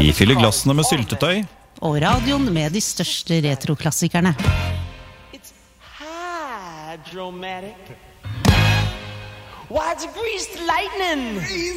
Vi fyller glassene med syltetøy. Og radioen med de største retroklassikerne. It's hydromatic. Why, it's greased lightning.